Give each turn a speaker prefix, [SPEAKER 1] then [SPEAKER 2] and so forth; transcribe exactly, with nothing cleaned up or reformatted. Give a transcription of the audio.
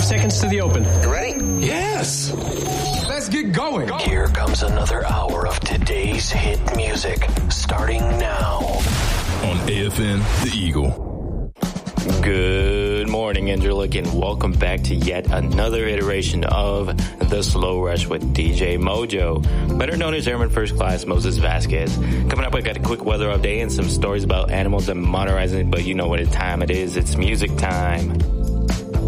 [SPEAKER 1] seconds to the open.
[SPEAKER 2] You ready?
[SPEAKER 3] Yes. Let's get going.
[SPEAKER 4] Here comes another hour of today's hit music, starting now.
[SPEAKER 5] On A F N, The Eagle.
[SPEAKER 6] Good morning, Angelic, and welcome back to yet another iteration of The Slow Rush with D J Mojo, better known as Airman First Class Moses Vasquez. Coming up, I got a quick weather update and some stories about animals and motorizing, but you know what time it is. It's music time.